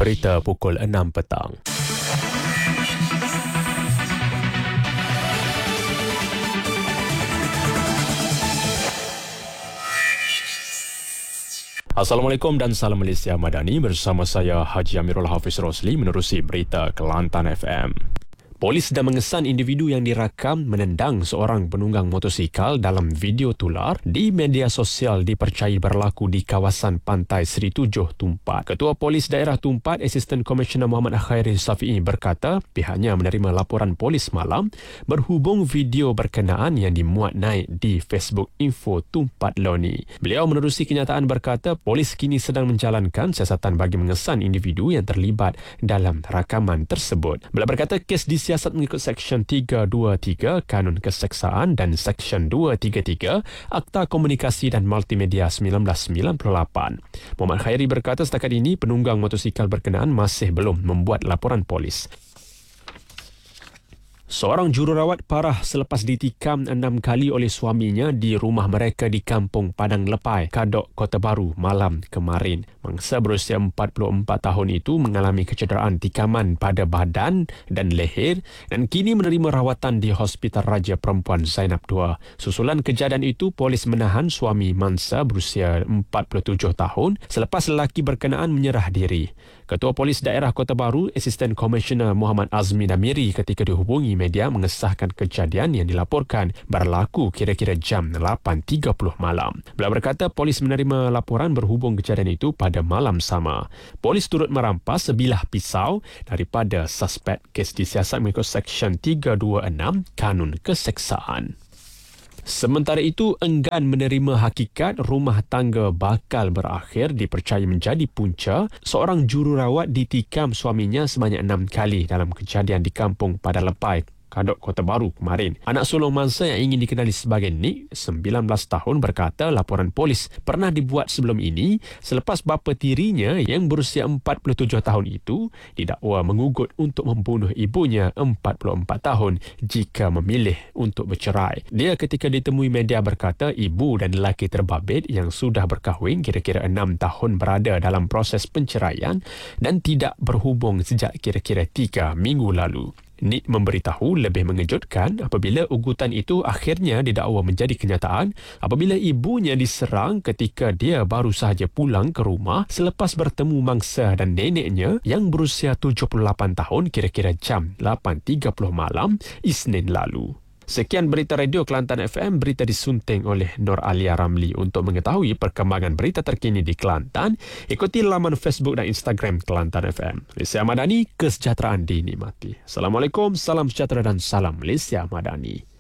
Berita pukul 6 petang. Assalamualaikum dan salam Malaysia Madani, bersama saya Haji Amirul Hafiz Rosli menerusi berita Kelantan FM. Polis sedang mengesan individu yang dirakam menendang seorang penunggang motosikal dalam video tular di media sosial dipercayai berlaku di kawasan Pantai Seri Tujuh, Tumpat. Ketua Polis Daerah Tumpat, Asisten Komisioner Muhammad Khairi Safi'i berkata pihaknya menerima laporan polis malam berhubung video berkenaan yang dimuat naik di Facebook Info Tumpat Loni. Beliau menerusi kenyataan berkata polis kini sedang menjalankan siasatan bagi mengesan individu yang terlibat dalam rakaman tersebut. Beliau berkata kes siasat mengikut Seksyen 323 Kanun Keseksaan dan Seksyen 233 Akta Komunikasi dan Multimedia 1998. Muhammad Khairi berkata setakat ini penunggang motosikal berkenaan masih belum membuat laporan polis. Seorang jururawat parah selepas ditikam 6 kali oleh suaminya di rumah mereka di Kampung Padang Lepai, Kadok, Kota Baru malam kemarin. Mangsa berusia 44 tahun itu mengalami kecederaan tikaman pada badan dan leher dan kini menerima rawatan di Hospital Raja Perempuan Zainab II. Susulan kejadian itu, polis menahan suami mangsa berusia 47 tahun selepas lelaki berkenaan menyerah diri. Ketua Polis Daerah Kota Baru, Asisten Komisioner Muhammad Azmi Damiri ketika dihubungi media mengesahkan kejadian yang dilaporkan berlaku kira-kira jam 8.30 malam. Beliau berkata polis menerima laporan berhubung kejadian itu pada malam sama. Polis turut merampas sebilah pisau daripada suspek. Kes disiasat mengikut Seksyen 326 Kanun Keseksaan. Sementara itu, enggan menerima hakikat rumah tangga bakal berakhir dipercayai menjadi punca seorang jururawat ditikam suaminya sebanyak 6 kali dalam kejadian di Kampung Padang Lepai, Kadok, Kota Baru kemarin. Anak sulung mangsa yang ingin dikenali sebagai Nick, 19 tahun, berkata laporan polis pernah dibuat sebelum ini selepas bapa tirinya yang berusia 47 tahun itu didakwa mengugut untuk membunuh ibunya 44 tahun jika memilih untuk bercerai. Dia ketika ditemui media berkata ibu dan lelaki terbabit yang sudah berkahwin kira-kira 6 tahun berada dalam proses penceraian dan tidak berhubung sejak kira-kira 3 minggu lalu. Nick memberitahu lebih mengejutkan apabila ugutan itu akhirnya didakwa menjadi kenyataan apabila ibunya diserang ketika dia baru sahaja pulang ke rumah selepas bertemu mangsa dan neneknya yang berusia 78 tahun kira-kira jam 8.30 malam Isnin lalu. Sekian berita radio Kelantan FM, berita disunting oleh Nur Alia Ramli. Untuk mengetahui perkembangan berita terkini di Kelantan, ikuti laman Facebook dan Instagram Kelantan FM. Malaysia Madani, kesejahteraan dinikmati. Assalamualaikum, salam sejahtera dan salam Malaysia Madani.